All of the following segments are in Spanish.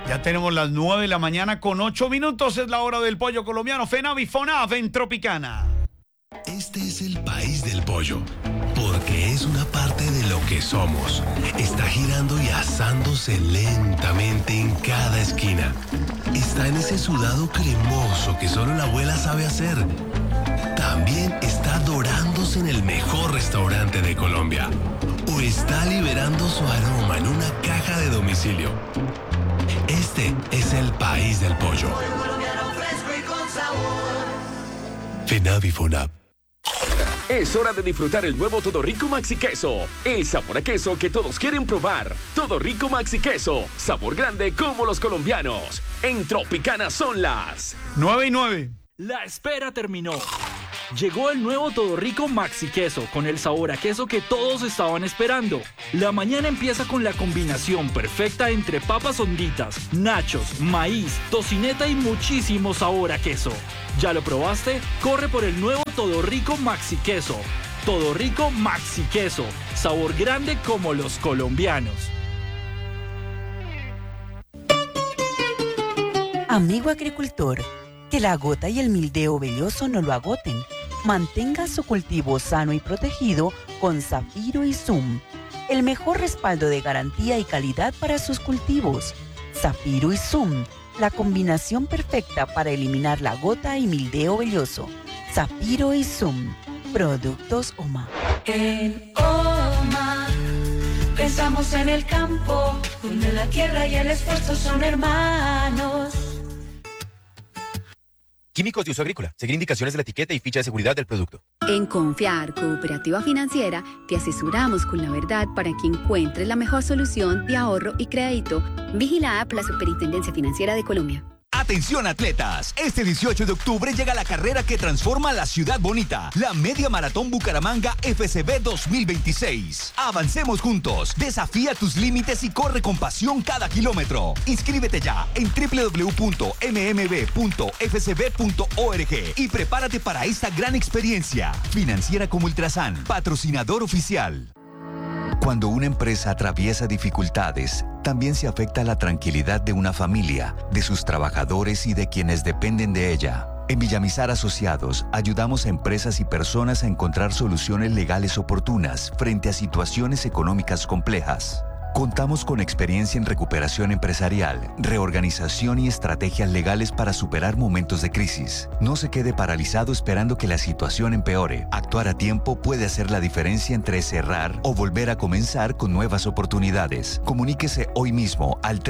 Ya tenemos las 9 de la mañana con 8 minutos. Es la hora del pollo colombiano. FENAVI FONAV en Tropicana. Este es el país del pollo, porque es una parte de lo que somos. Está girando y asándose lentamente en cada esquina. Está en ese sudado cremoso que solo la abuela sabe hacer. También está dorándose en el mejor restaurante de Colombia. O está liberando su aroma en una caja de domicilio. Este es el país del pollo. FENAVI FONAV. Es hora de disfrutar el nuevo Todo Rico Maxi Queso. El sabor a queso que todos quieren probar. Todo Rico Maxi Queso. Sabor grande como los colombianos. En Tropicana son las 9:09. La espera terminó. Llegó el nuevo Todo Rico Maxi Queso con el sabor a queso que todos estaban esperando. La mañana empieza con la combinación perfecta entre papas honditas, nachos, maíz, tocineta y muchísimo sabor a queso. ¿Ya lo probaste? Corre por el nuevo Todo Rico Maxi Queso. Todo Rico Maxi Queso. Sabor grande como los colombianos. Amigo agricultor, que la gota y el mildeо velloso no lo agoten. Mantenga su cultivo sano y protegido con Zafiro y Zoom, el mejor respaldo de garantía y calidad para sus cultivos. Zafiro y Zoom, la combinación perfecta para eliminar la gota y mildeо velloso. Zafiro y Zoom, productos OMA. En OMA pensamos en el campo, donde la tierra y el esfuerzo son hermanos. Químicos de uso agrícola. Seguir indicaciones de la etiqueta y ficha de seguridad del producto. En Confiar Cooperativa Financiera te asesoramos con la verdad para que encuentres la mejor solución de ahorro y crédito. Vigilada por la Superintendencia Financiera de Colombia. Atención atletas, este 18 de octubre llega la carrera que transforma la ciudad bonita, la Media Maratón Bucaramanga FCB 2026. Avancemos juntos, desafía tus límites y corre con pasión cada kilómetro. Inscríbete ya en www.mmb.fcb.org y prepárate para esta gran experiencia. Financiera como Ultrasan, patrocinador oficial. Cuando una empresa atraviesa dificultades, también se afecta la tranquilidad de una familia, de sus trabajadores y de quienes dependen de ella. En Villamizar Asociados, ayudamos a empresas y personas a encontrar soluciones legales oportunas frente a situaciones económicas complejas. Contamos con experiencia en recuperación empresarial, reorganización y estrategias legales para superar momentos de crisis. No se quede paralizado esperando que la situación empeore. Actuar a tiempo puede hacer la diferencia entre cerrar o volver a comenzar con nuevas oportunidades. Comuníquese hoy mismo al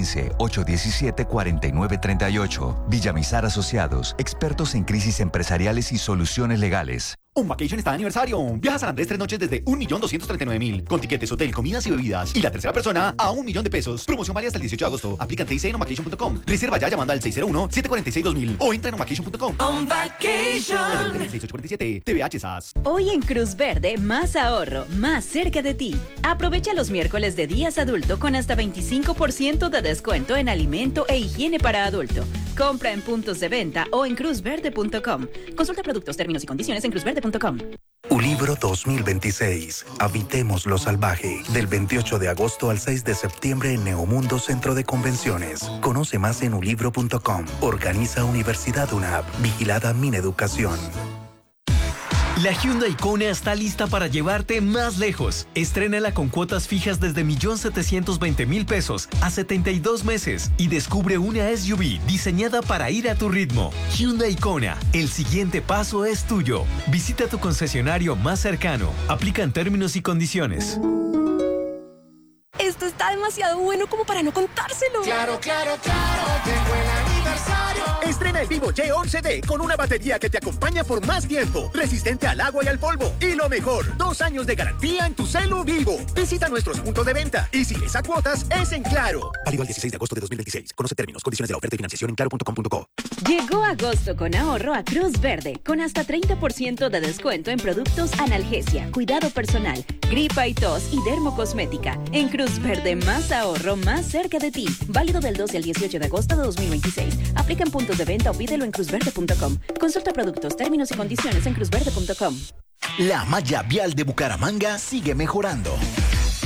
315-817-4938. Villamizar Asociados, expertos en crisis empresariales y soluciones legales. Un Vacation está de aniversario. Viaja a San Andrés 3 noches desde 1.239.000. Con tiquetes, hotel, comidas y bebidas. Y la tercera persona a $1.000.000. Promoción válida hasta el 18 de agosto. Aplican TIC en onvacation.com. Reserva ya llamando al 601-746-2000 o entra en onvacation.com. On Vacation. 6847. TVH SAS. Hoy en Cruz Verde, más ahorro, más cerca de ti. Aprovecha los miércoles de días adulto con hasta 25% de descuento en alimento e higiene para adulto. Compra en puntos de venta o en cruzverde.com. Consulta productos, términos y condiciones en cruzverde.com. Ulibro 2026. Habitemos lo salvaje. Del 28 de agosto al 6 de septiembre en Neomundo Centro de Convenciones. Conoce más en ulibro.com. Organiza Universidad UNAV. Vigilada Mineducación. La Hyundai Kona está lista para llevarte más lejos. Estrénala con cuotas fijas desde 1.720.000 pesos a 72 meses y descubre una SUV diseñada para ir a tu ritmo. Hyundai Kona, el siguiente paso es tuyo. Visita tu concesionario más cercano. Aplican términos y condiciones. Esto está demasiado bueno como para no contárselo. Claro, claro, claro, llegó el aniversario. Estrena el Vivo Y11D con una batería que te acompaña por más tiempo, resistente al agua y al polvo. Y lo mejor, 2 años de garantía en tu celu Vivo. Visita nuestros puntos de venta y si es a cuotas, es en Claro. Válido al 16 de agosto de 2026. Conoce términos, condiciones de la oferta y financiación en claro.com.co. Llegó agosto con ahorro a Cruz Verde, con hasta 30% de descuento en productos analgesia, cuidado personal, gripa y tos y dermocosmética. En Cruz Verde, más ahorro, más cerca de ti. Válido del 12 al 18 de agosto de 2026. Aplica en puntos de venta o pídelo en cruzverde.com. Consulta productos, términos y condiciones en cruzverde.com. La malla vial de Bucaramanga sigue mejorando.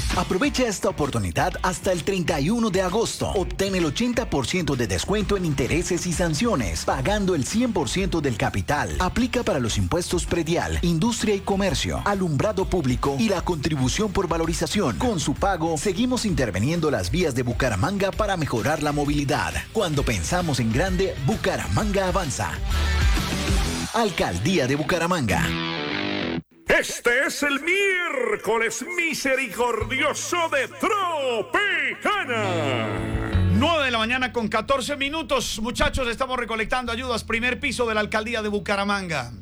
Aprovecha esta oportunidad hasta el 31 de agosto. Obtén el 80% de descuento en intereses y sanciones, pagando el 100% del capital. Aplica para los impuestos predial, industria y comercio, alumbrado público y la contribución por valorización. Con su pago, seguimos interviniendo las vías de Bucaramanga para mejorar la movilidad. Cuando pensamos en grande, Bucaramanga avanza. Alcaldía de Bucaramanga. Este es el miércoles misericordioso de Tropicana. 9 de la mañana con 14 minutos. Muchachos, estamos recolectando ayudas. Primer piso de la Alcaldía de Bucaramanga.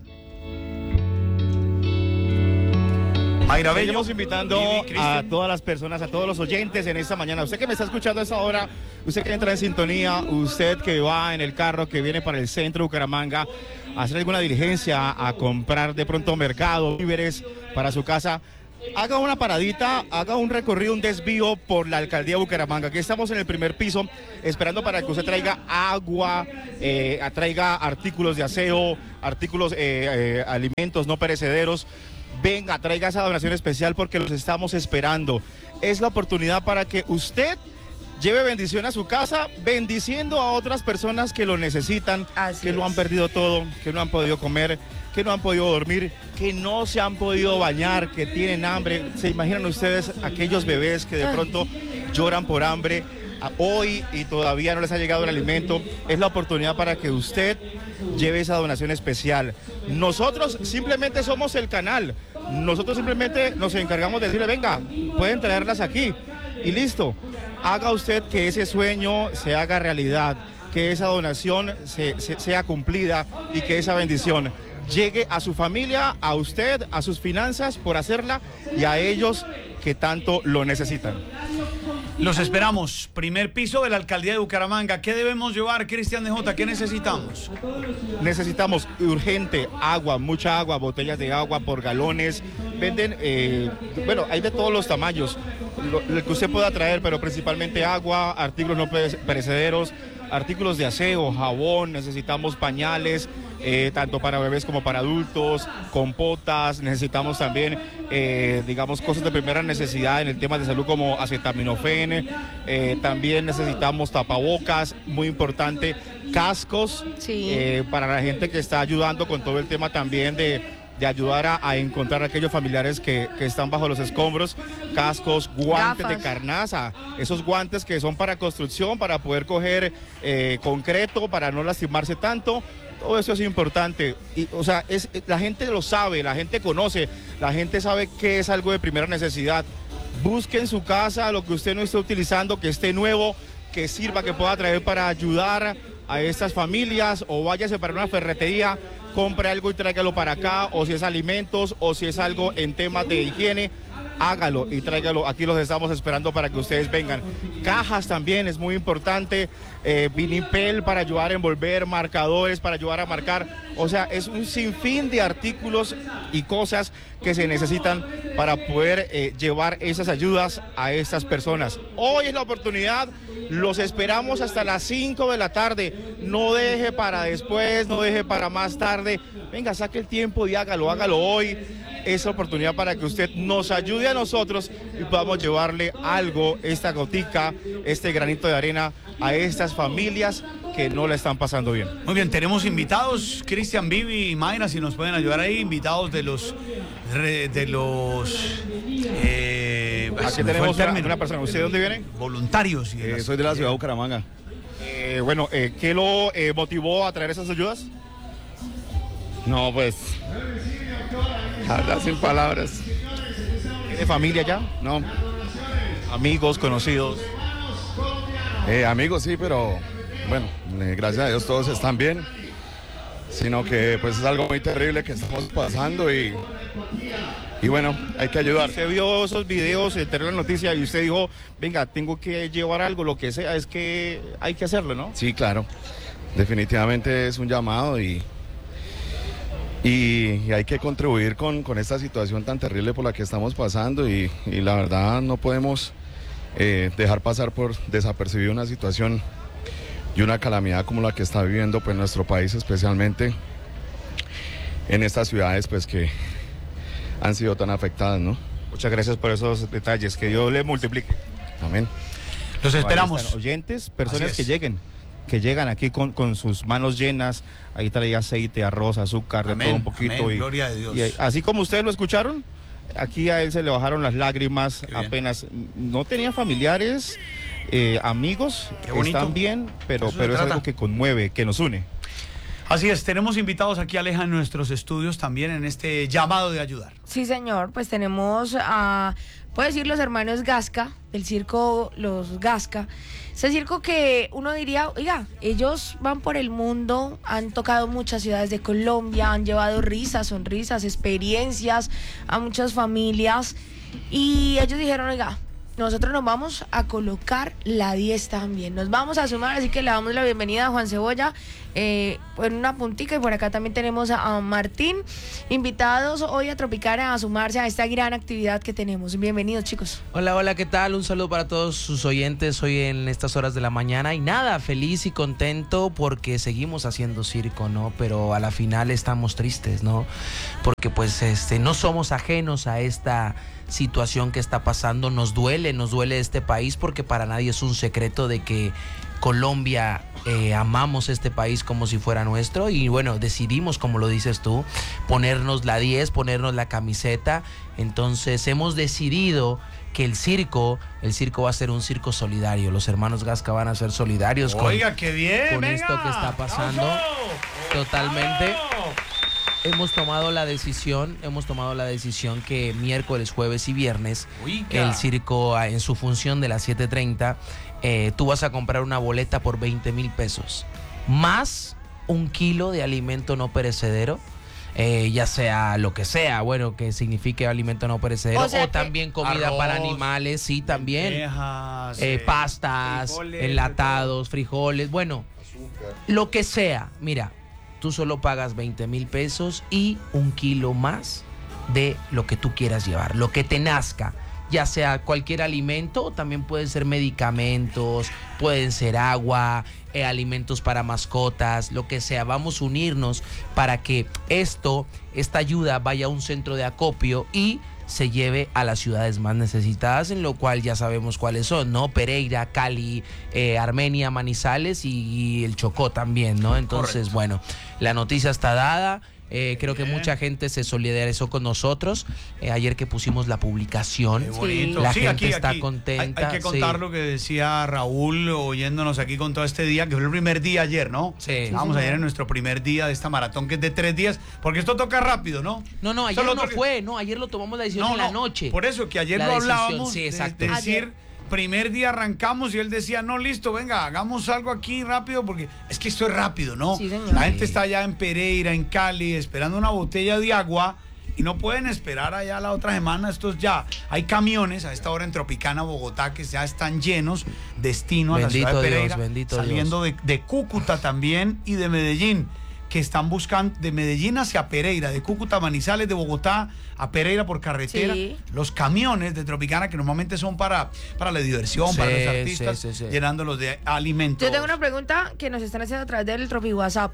Mayra Bello. Estamos invitando a todas las personas, a todos los oyentes en esta mañana. Usted que me está escuchando a esta hora, usted que entra en sintonía, usted que va en el carro, que viene para el centro de Bucaramanga a hacer alguna diligencia, a comprar de pronto mercado, víveres para su casa, haga una paradita, haga un recorrido, un desvío por la Alcaldía de Bucaramanga. Aquí estamos en el primer piso, esperando para que usted traiga agua, traiga artículos de aseo, artículos, alimentos no perecederos. Venga, traiga esa donación especial porque los estamos esperando. Es la oportunidad para que usted lleve bendición a su casa, bendiciendo a otras personas que lo necesitan, que lo han perdido todo, que no han podido comer, que no han podido dormir, que no se han podido bañar, que tienen hambre. ¿Se imaginan ustedes aquellos bebés que de pronto lloran por hambre hoy y todavía no les ha llegado el alimento? Es la oportunidad para que usted lleve esa donación especial. Nosotros simplemente somos el canal. Nosotros simplemente nos encargamos de decirle, venga, pueden traerlas aquí y listo. Haga usted que ese sueño se haga realidad, que esa donación sea cumplida y que esa bendición llegue a su familia, a usted, a sus finanzas por hacerla y a ellos que tanto lo necesitan. Los esperamos. Primer piso de la Alcaldía de Bucaramanga. ¿Qué debemos llevar, Cristian DJ? ¿Qué necesitamos? Necesitamos urgente agua, mucha agua, botellas de agua por galones. Venden, bueno, hay de todos los tamaños, lo que usted pueda traer, pero principalmente agua, artículos no perecederos, artículos de aseo, jabón, necesitamos pañales, tanto para bebés como para adultos, compotas, necesitamos también, digamos, cosas de primera necesidad en el tema de salud como acetaminofén, también necesitamos tapabocas, muy importante, cascos, para la gente que está ayudando con todo el tema también de ayudar a encontrar a aquellos familiares que están bajo los escombros, cascos, guantes de carnaza, esos guantes que son para construcción, para poder coger concreto, para no lastimarse tanto. Todo eso es importante, y, o sea, la gente lo sabe, la gente conoce, la gente sabe que es algo de primera necesidad. Busque en su casa lo que usted no esté utilizando, que esté nuevo, que sirva, que pueda traer para ayudar a estas familias, o váyase para una ferretería, compre algo y tráigalo para acá, o si es alimentos, o si es algo en temas de higiene, hágalo y tráigalo. Aquí los estamos esperando para que ustedes vengan. Cajas también es muy importante, vinipel para ayudar a envolver, marcadores para ayudar a marcar. O sea, es un sinfín de artículos y cosas que se necesitan para poder llevar esas ayudas a estas personas. Hoy es la oportunidad, los esperamos hasta las 5 de la tarde. No deje para después, no deje para más tarde. Venga, saque el tiempo y hágalo hoy. Esa oportunidad para que usted nos ayude a nosotros y podamos llevarle algo, esta gotica, este granito de arena a estas familias que no la están pasando bien. Muy bien, tenemos invitados, Cristian, Vivi y Mayra, si nos pueden ayudar ahí, invitados de los aquí tenemos una persona. ¿Usted de dónde viene? Voluntarios. Soy de la ciudad de Bucaramanga. Bueno, ¿qué lo motivó a traer esas ayudas? No, pues, hablar sin palabras. ¿Tiene familia ya? No. ¿Amigos, conocidos? Amigos sí, pero bueno, gracias a Dios todos están bien. Sino que pues es algo muy terrible que estamos pasando y bueno, hay que ayudar. Usted vio esos videos, enteró la noticia y usted dijo, venga, tengo que llevar algo, lo que sea, es que hay que hacerlo, ¿no? Sí, claro. Definitivamente es un llamado y hay que contribuir con esta situación tan terrible por la que estamos pasando y la verdad no podemos dejar pasar por desapercibido una situación y una calamidad como la que está viviendo pues nuestro país, especialmente en estas ciudades pues que han sido tan afectadas, ¿no? Muchas gracias por esos detalles, que Dios le multiplique. Amén. Los esperamos. Ahí están, oyentes, personas que llegan aquí con sus manos llenas, ahí trae aceite, arroz, azúcar, de todo un poquito. Amén, gloria a Dios. Y así como ustedes lo escucharon, aquí a él se le bajaron las lágrimas, apenas no tenía familiares, amigos, están bien, pero es algo que conmueve, que nos une. Así es, tenemos invitados aquí, Aleja, en nuestros estudios también en este llamado de ayudar. Sí, señor, pues tenemos a, puedo decir, los hermanos Gasca, del circo Los Gasca. Ese circo que uno diría, oiga, ellos van por el mundo, han tocado muchas ciudades de Colombia, han llevado risas, sonrisas, experiencias a muchas familias. Y ellos dijeron, oiga, nosotros nos vamos a colocar la 10 también, nos vamos a sumar, así que le damos la bienvenida a Juan Cebolla en una puntica, y por acá también tenemos a Martín, invitados hoy a Tropicana a sumarse a esta gran actividad que tenemos. Bienvenidos, chicos. Hola, hola, ¿qué tal? Un saludo para todos sus oyentes hoy en estas horas de la mañana, y nada, feliz y contento porque seguimos haciendo circo, ¿no? Pero a la final estamos tristes, ¿no? Porque pues no somos ajenos a esta situación que está pasando, nos duele este país, porque para nadie es un secreto de que Colombia amamos este país como si fuera nuestro, y bueno, decidimos, como lo dices tú, ponernos la 10, ponernos la camiseta. Entonces hemos decidido que el circo va a ser un circo solidario. Los hermanos Gasca van a ser solidarios con esto que está pasando. Totalmente. Hemos tomado la decisión que miércoles, jueves y viernes el circo, en su función de las 7:30, tú vas a comprar una boleta por 20,000 pesos, más 1 kilo de alimento no perecedero, ya sea lo que sea, bueno, que signifique alimento no perecedero, o también comida para animales, sí, también, lentejas, pastas, frijoles, enlatados, frijoles, bueno, azúcar, lo que sea. Mira, tú solo pagas 20,000 pesos y 1 kilo más de lo que tú quieras llevar, lo que te nazca, ya sea cualquier alimento, también pueden ser medicamentos, pueden ser agua, alimentos para mascotas, lo que sea. Vamos a unirnos para que esta ayuda vaya a un centro de acopio y se lleve a las ciudades más necesitadas, en lo cual ya sabemos cuáles son, ¿no? Pereira, Cali, Armenia, Manizales y el Chocó también, ¿no? Entonces, correcto. Bueno, la noticia está dada. Creo que mucha gente se solidarizó con nosotros ayer que pusimos la publicación. La gente está contenta. Hay que contar lo que decía Raúl oyéndonos aquí con todo este día, que fue el primer día ayer, ¿no? Sí. Estábamos ayer en nuestro primer día de esta maratón, que es de 3 días, porque esto toca rápido, ¿no? No, ayer ayer lo tomamos la decisión en la noche. Por eso, que ayer lo hablábamos, sí, exacto. de decir, primer día arrancamos y él decía, no, listo, venga, hagamos algo aquí rápido, porque es que esto es rápido, ¿no? Sí, la gente está allá en Pereira, en Cali, esperando una botella de agua y no pueden esperar allá la otra semana. Estos ya, hay camiones a esta hora en Tropicana, Bogotá, que ya están llenos, destino a la ciudad de Pereira, saliendo de Cúcuta también y de Medellín, que están buscando de Medellín hacia Pereira, de Cúcuta a Manizales, de Bogotá a Pereira por carretera. Sí. Los camiones de Tropicana, que normalmente son para la diversión, para los artistas, llenándolos de alimentos. Yo tengo una pregunta que nos están haciendo a través del Tropi WhatsApp.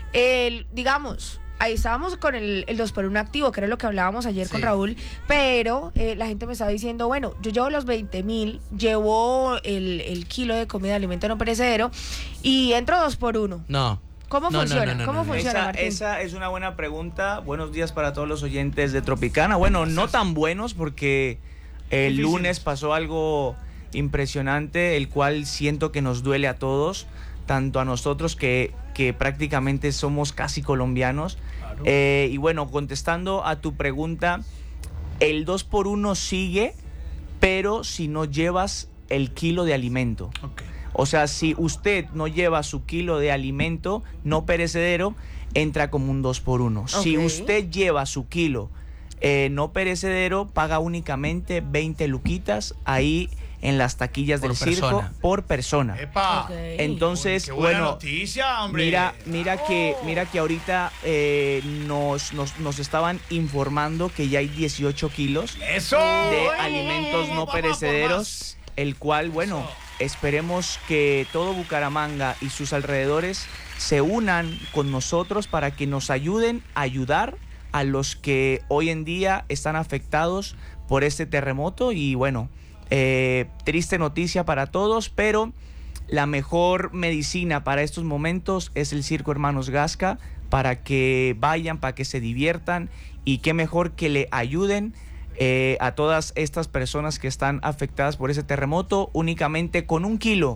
Digamos, ahí estábamos con el 2x1 activo, que era lo que hablábamos ayer con Raúl, pero la gente me estaba diciendo, bueno, yo llevo los 20,000, llevo el kilo de comida de alimento no perecedero y entro 2x1. No. ¿Cómo funciona? ¿Cómo funciona, Martín? Esa es una buena pregunta. Buenos días para todos los oyentes de Tropicana. Bueno, no tan buenos, porque el lunes pasó algo impresionante, el cual siento que nos duele a todos, tanto a nosotros que prácticamente somos casi colombianos. Claro. Y bueno, contestando a tu pregunta, el 2x1 sigue, pero si no llevas el kilo de alimento. Okay. O sea, si usted no lleva su kilo de alimento no perecedero, entra como un 2x1. Okay. Si usted lleva su kilo no perecedero, paga únicamente 20 luquitas ahí en las taquillas del circo por persona. Okay. Entonces, qué buena noticia, hombre. Mira que ahorita nos estaban informando que ya hay 18 kilos de alimentos no perecederos, el cual, bueno, esperemos que todo Bucaramanga y sus alrededores se unan con nosotros para que nos ayuden a ayudar a los que hoy en día están afectados por este terremoto. Y bueno, triste noticia para todos, pero la mejor medicina para estos momentos es el Circo Hermanos Gasca, para que vayan, para que se diviertan, y qué mejor que le ayuden a todas estas personas que están afectadas por ese terremoto. Únicamente con 1 kilo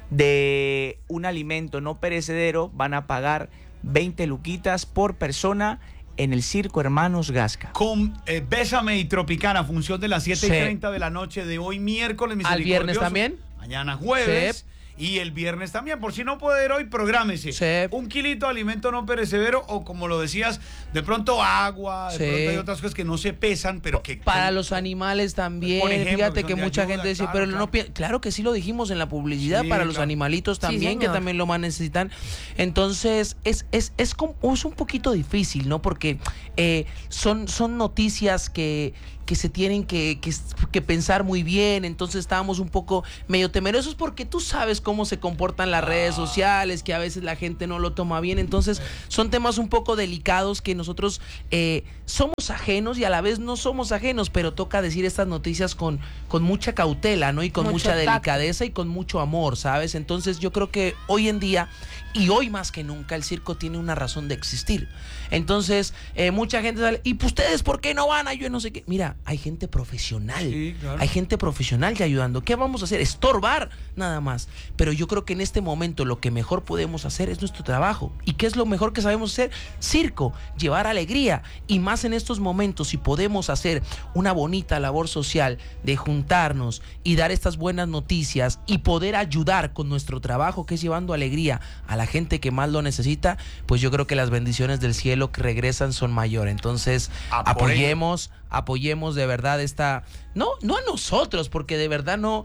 de un alimento no perecedero van a pagar 20 luquitas por persona en el Circo Hermanos Gasca. Con Bésame y Tropicana, función de las 7:30 de la noche de hoy, miércoles. ¿Al viernes también? Mañana jueves. Sí. Y el viernes también. Por si no puede ir hoy, prográmese. Sí. 1 kilito de alimento no perecedero, o como lo decías, de pronto agua, de pronto hay otras cosas que no se pesan, pero que... Para los animales también. Por ejemplo, fíjate que de mucha ayuda, gente dice, claro, pero no claro que sí lo dijimos en la publicidad, Sí, para los claro. animalitos también, Sí, que señor. también lo más necesitan. Entonces, es un poquito difícil, ¿no? Porque son noticias que se tienen que pensar muy bien. Entonces estábamos un poco medio temerosos, porque tú sabes cómo se comportan las redes sociales, que a veces la gente no lo toma bien. Entonces son temas un poco delicados que nosotros somos ajenos y a la vez no somos ajenos, pero toca decir estas noticias con mucha cautela, ¿no? Y con Mucho mucha tacto. delicadeza y con mucho amor, ¿sabes? Entonces yo creo que hoy en día, y hoy más que nunca, el circo tiene una razón de existir. Entonces mucha gente sale, ¿y pues ustedes por qué no van a yo no sé qué? Mira, hay gente profesional, Sí, claro. hay gente profesional ya ayudando. ¿Qué vamos a hacer? Estorbar nada más. Pero yo creo que en este momento lo que mejor podemos hacer es nuestro trabajo. ¿Y qué es lo mejor que sabemos hacer? Circo, llevar alegría. Y más en estos momentos, si podemos hacer una bonita labor social de juntarnos y dar estas buenas noticias y poder ayudar con nuestro trabajo, que es llevando alegría a la gente que más lo necesita, pues yo creo que las bendiciones del cielo que regresan son mayores. Entonces, apoyemos de verdad esta, no a nosotros, porque de verdad no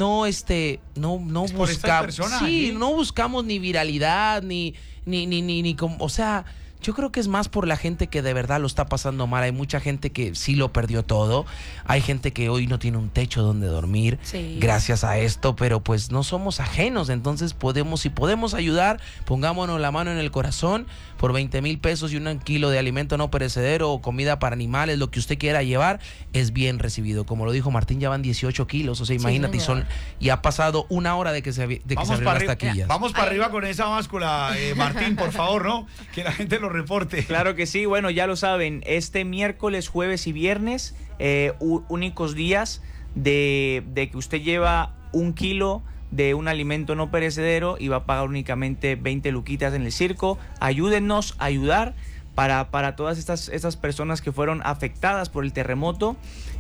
buscamos, no buscamos ni viralidad ni como, o sea, yo creo que es más por la gente que de verdad lo está pasando mal. Hay mucha gente que sí lo perdió todo. Hay gente que hoy no tiene un techo donde dormir gracias a esto, pero pues no somos ajenos. Entonces si podemos ayudar, pongámonos la mano en el corazón. Por 20,000 pesos y 1 kilo de alimento no perecedero o comida para animales, lo que usted quiera llevar, es bien recibido. Como lo dijo Martín, ya van 18 kilos. O sea, imagínate, y ha pasado 1 hora de que se abrieron las taquillas. Vamos para arriba con esa báscula, Martín, por favor, ¿no? Que la gente lo reporte. Claro que sí, bueno, ya lo saben, este miércoles, jueves y viernes, únicos días de que usted lleva 1 kilo de un alimento no perecedero y va a pagar únicamente 20 luquitas en el circo. Ayúdennos a ayudar para todas estas personas que fueron afectadas por el terremoto,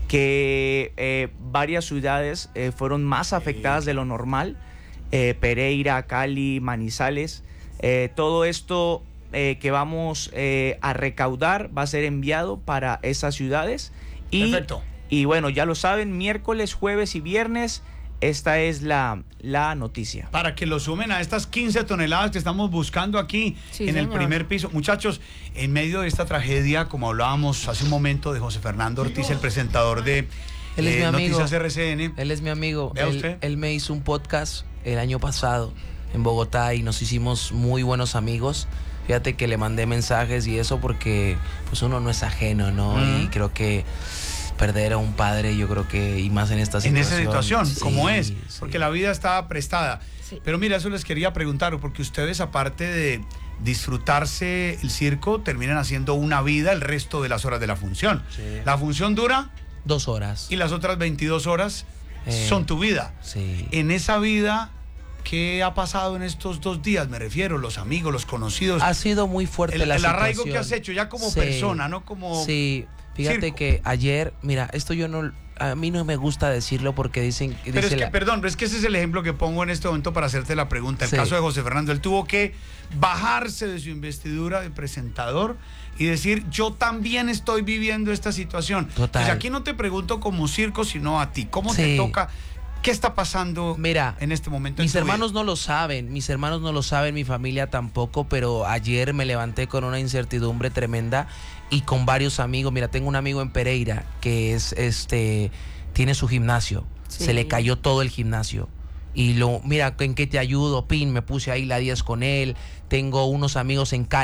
que varias ciudades fueron más afectadas de lo normal, Pereira, Cali, Manizales. Todo esto que vamos a recaudar va a ser enviado para esas ciudades. Perfecto. Y bueno, ya lo saben, miércoles, jueves y viernes, esta es la noticia. Para que lo sumen a estas 15 toneladas que estamos buscando aquí en el primer piso. Muchachos, en medio de esta tragedia, como hablábamos hace un momento de José Fernando Ortiz, el presentador de Él es mi amigo. Noticias RCN. Él es mi amigo. ¿Vea usted? Él me hizo un podcast el año pasado en Bogotá y nos hicimos muy buenos amigos. Fíjate que le mandé mensajes y eso porque pues uno no es ajeno, ¿no? Y creo que perder a un padre, yo creo que, y más en esta situación. En esa situación, como es, porque la vida está prestada. Pero mira, eso les quería preguntar, porque ustedes, aparte de disfrutarse el circo, terminan haciendo una vida el resto de las horas de la función. La función dura 2 horas. Y las otras 22 horas son tu vida. En esa vida, ¿qué ha pasado en estos 2 días? Me refiero, los amigos, los conocidos. Ha sido muy fuerte la el situación. arraigo que has hecho ya como persona, no como fíjate circo. que ayer, mira, esto a mí no me gusta decirlo porque dicen... Pero es que, perdón, pero es que ese es el ejemplo que pongo en este momento para hacerte la pregunta. El caso de José Fernando, él tuvo que bajarse de su investidura de presentador y decir, yo también estoy viviendo esta situación. Total. Pues aquí no te pregunto como circo, sino a ti. ¿Cómo te toca? ¿Qué está pasando en este momento? Mis hermanos no lo saben, mi familia tampoco, pero ayer me levanté con una incertidumbre tremenda y con varios amigos. Mira, tengo un amigo en Pereira que tiene su gimnasio, se le cayó todo el gimnasio. Y mira, ¿en qué te ayudo? Pin, me puse ahí la 10 con él. Tengo unos amigos en Cali,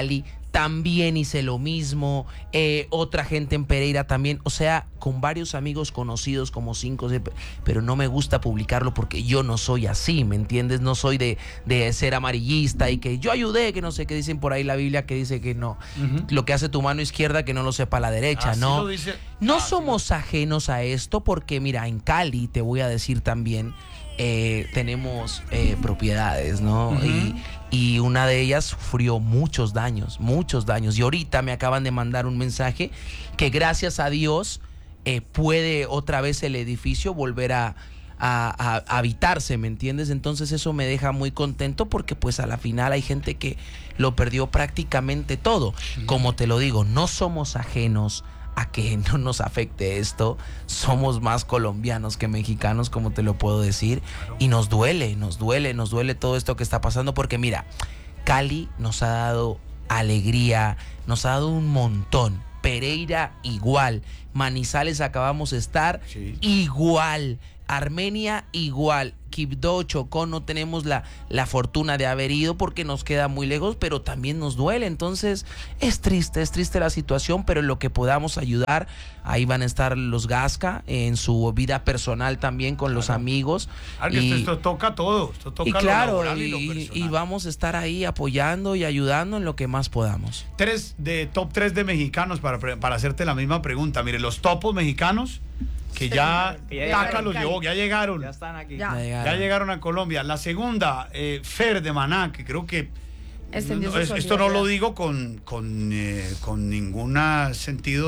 también hice lo mismo, otra gente en Pereira también, o sea, con varios amigos conocidos, como 5, pero no me gusta publicarlo porque yo no soy así, ¿me entiendes? No soy de ser amarillista y que yo ayudé, que no sé qué dicen por ahí la Biblia, que dice que no, lo que hace tu mano izquierda que no lo sepa la derecha, ¿no? No somos ajenos a esto porque, mira, en Cali, te voy a decir también, tenemos propiedades, ¿no? Y una de ellas sufrió muchos daños. Y ahorita me acaban de mandar un mensaje que gracias a Dios puede otra vez el edificio volver a habitarse, ¿me entiendes? Entonces eso me deja muy contento porque pues a la final hay gente que lo perdió prácticamente todo. Como te lo digo, no somos ajenos a que no nos afecte esto, somos más colombianos que mexicanos, como te lo puedo decir, y nos duele todo esto que está pasando, porque mira, Cali nos ha dado alegría, nos ha dado un montón, Pereira igual, Manizales acabamos de estar igual, Armenia igual, Quibdó, Chocó no tenemos la fortuna de haber ido porque nos queda muy lejos, pero también nos duele. Entonces es triste la situación, pero en lo que podamos ayudar, ahí van a estar los Gasca en su vida personal también con los amigos. Esto toca todo, esto toca lo laboral y lo personal. Y vamos a estar ahí apoyando y ayudando en lo que más podamos. Top 3 de mexicanos para hacerte la misma pregunta. Mire, los topos mexicanos que ya Taca los llevó, ya llegaron. Ya están aquí. Ya llegaron a Colombia. La segunda, Fer de Maná, que creo que esto no lo digo con ningún sentido